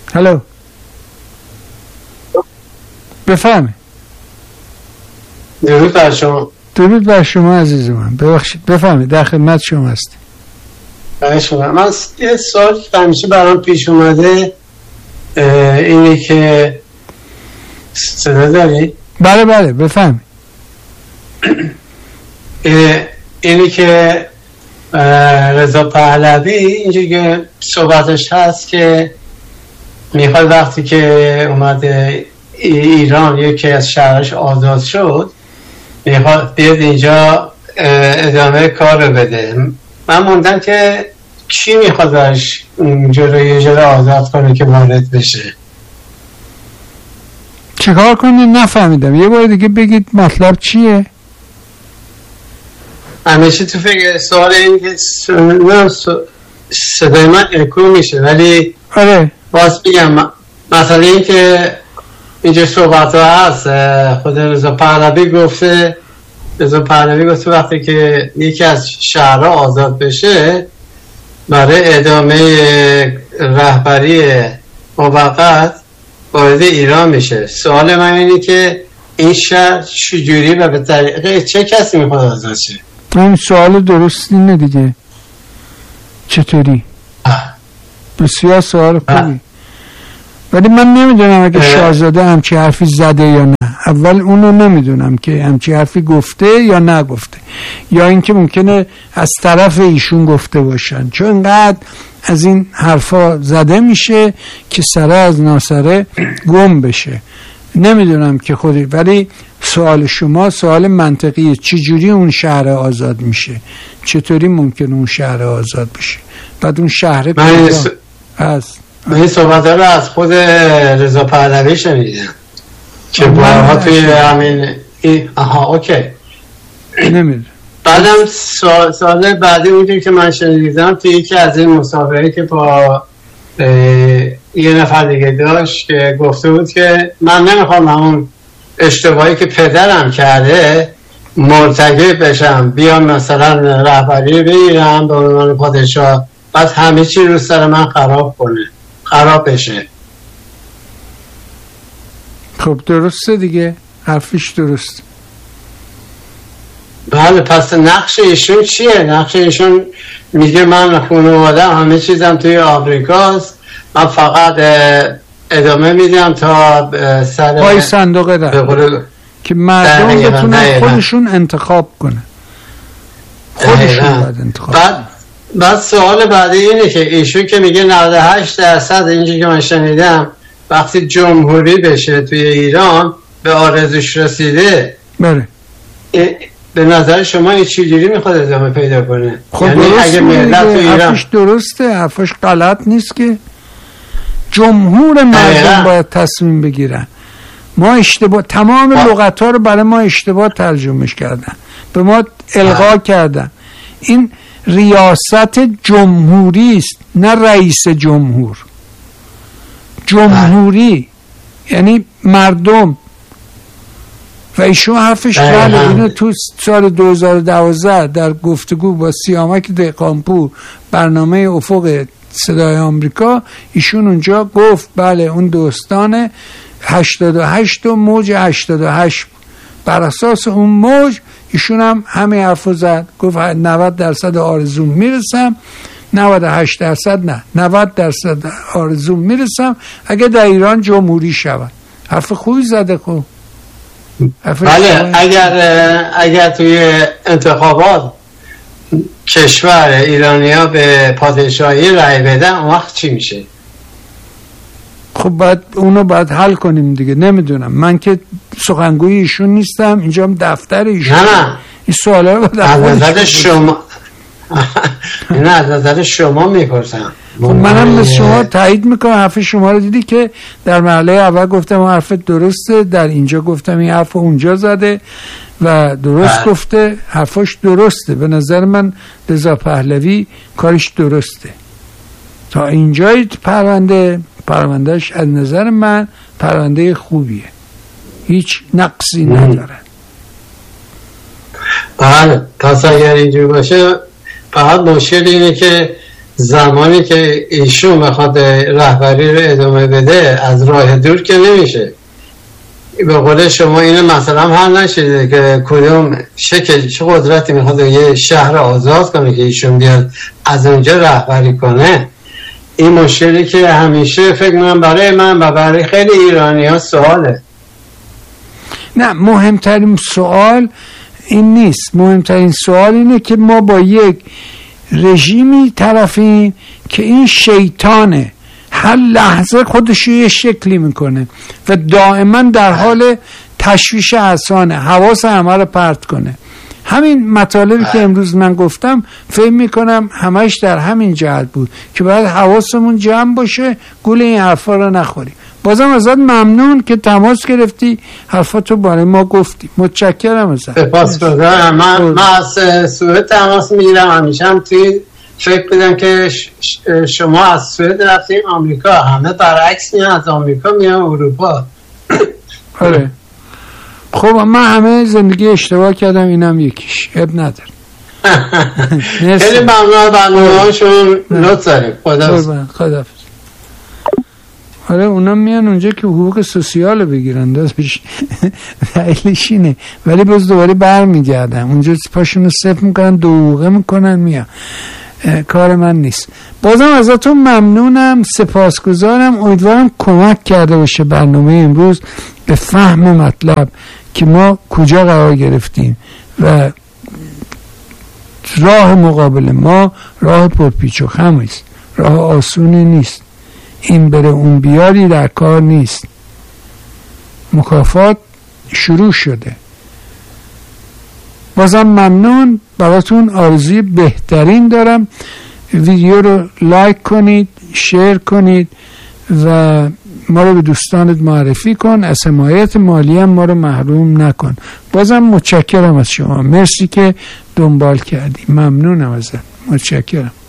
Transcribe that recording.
هلو بفهمه. درود بر شما. درود بر شما عزیز من. ببخشید بفهمه، در خدمت شما هستم. من یه سوال همیشه برام پیش اومده اینه که صدا داری؟ بله بله بفهمه. اینه که رضا پهلوی اینجا که صحبتش هست که میخواد وقتی که اومده ایران یکی از شهرش آزاد شد میخواد بیاد اینجا ادامه کار رو بده. من موندم که کی میخواد برش جلوی آزاد کنه که وارد بشه؟ چیکار کنه؟ نفهمیدم، یه بار دیگه بگید مطلب چیه؟ همیشه تو فکر سوال این که صدای من اکو میشه ولی آره باز بگم مثلا این که اینجا صحبت ها هست خود رضا پهلوی گفته وقتی که یکی از شهرها آزاد بشه برای ادامه رهبری موقت وارد ایران میشه. سوال من اینه که این شهر چجوری و به طریق چه کسی میخواد آزاد شه؟ این سوال درست اینه دیگه. چطوری؟ بسیار سوال خوبی، ولی من نمیدونم اگه شاهزاده همچی حرفی زده یا نه. اول اونو نمیدونم که همچی حرفی گفته یا نگفته، یا اینکه ممکنه از طرف ایشون گفته باشن، چون اینقدر از این حرفا زده میشه که سره از ناسره گم بشه. نمیدونم که خودی، ولی سوال شما سوال منطقیه. چی جوری اون شهر آزاد میشه؟ چطوری ممکنه اون شهر آزاد بشه؟ بعد اون شهر کجا هست؟ من این صحبت رو از خود رضا پهلوی شنیدم که بارها توی همین اوکی نمیدونم. بعدم سال بعدی اونجور که من شنیدم توی یکی از این مسابقه که با یه نفر دیگه داشت که گفته بود که من نمیخوام همون اشتباهی که پدرم کرده مرتکب بشم، بیام مثلا رهبری بگیرم به عنوان پادشاه، بعد همه چی رو سر من خراب بشه. خب درسته دیگه، حرفش درست. بله، پس نقش ایشون چیه؟ نقش ایشون میگه من خانواده همه چیزم توی آمریکاست، من فقط ادامه میدم تا سر پای صندوق رای که مردم بتونن خودشون انتخاب کنن. خودشون باید انتخاب. بعد سوال بعدی اینه که ایشون که میگه 98% اینجا که من شنیدم وقتی جمهوری بشه توی ایران به آرزوش رسیده. بله. به نظر شما این چجوری میخواد ادامه پیدا کنه؟ خب یعنی اگه ملت تو ایران حرفش درسته، حرفش غلط نیست که جمهور مردم باید تصمیم بگیرن. ما اشتباه، تمام لغت‌ها رو برای ما اشتباه ترجمهش کردن، به ما الغا کردن. این ریاست جمهوری است، نه رئیس جمهور. جمهوری یعنی مردم. و ایشون حرفش بله. اینو تو سال 2012 در گفتگو با سیامک دهقانپور برنامه افق صدای آمریکا ایشون اونجا گفت بله اون دوستان 88 و موج 88 بود. بر اساس اون موج ایشون هم همه حرفو زد، گفت 90% آرزوم میرسم، 98% نه 90% آرزوم میرسم اگه در ایران جمهوری شود. حرف خوبی زده. خوب بله. اگر توی انتخابات کشور ایرانیا به پادشاهی رای بدن اون وقت چی میشه؟ خب باید اونو باید حل کنیم دیگه. نمیدونم، من که سخنگوی ایشون نیستم، اینجا هم دفتر ایشون. نه این سوالا رو باید از نظر شما نه از نظر شما میپرسم. خب منم مثل شما تایید میکنم حرف شما رو. دیدی که در مرحله اول گفتم حرف درسته، در اینجا گفتم این حرف اونجا زده و درست گفته، حرفش درسته. به نظر من رضا پهلوی کارش درسته. تا اینجای پروندهش از نظر من پرونده خوبیه، هیچ نقصی نداره. بله، پس اگر اینجور باشه فقط مشکل اینه که زمانی که ایشون بخواد رهبری رو ادامه بده از راه دور که نمیشه. به قول شما اینو مثلا حل نشده که کدوم شکل چه قدرتی میخواد یه شهر آزاد کنه که ایشون بیاد از اونجا رهبری کنه. این مشکلی که همیشه فکر من برای من و برای خیلی ایرانی ها سواله. نه، مهمترین سوال این نیست. مهمترین سوال اینه که ما با یک رژیمی طرفیم که این شیطانه، هر لحظه خودشو یه شکلی میکنه و دائما در حال تشویش اذهان، حواس همه رو پرت کنه. همین مطالبی که امروز من گفتم فکر میکنم همش در همین جهت بود که باید حواسمون جمع باشه، گول این حرفا رو نخوریم. بازم ازت ممنون که تماس گرفتی، حرفاتو برای ما گفتی. متشکرم ازت. سپاسگزارم. من از سوئد تماس میگیرم. همیشه هم توی فکر بدم که شما از سوئد رفتین آمریکا، همه برعکس میان از آمریکا میان اروپا. آره خب من همه زندگی اشتباه کردم، اینم یکیش، اب نداره. خیلی ممنون. برنامه‌هاشون لطف داریم. خدا. آره اونا میان اونجا که حقوق سوسیال بگیرن، داشت دلیلش اینه، ولی باز دوباره برمیگردن اونجا، پاشونو صفر میکنن، دو حقوقه میکنن، میان. کار من نیست. بازم ازتون ممنونم، سپاسگزارم. امیدوارم کمک کرده باشه برنامه امروز به فهم مطلب که ما کجا قرار گرفتیم و راه مقابل ما راه پرپیچ و خم است، راه آسونی نیست. این بره اون بیاری در کار نیست. مکافات شروع شده. بازم ممنون، براتون آرزوی بهترین دارم. ویدیو رو لایک کنید، شیر کنید و ما رو به دوستانت معرفی کن. از حمایت مالی هم ما رو محروم نکن. بازم متشکرم از شما، مرسی که دنبال کردی. ممنونم ازت، متشکرم.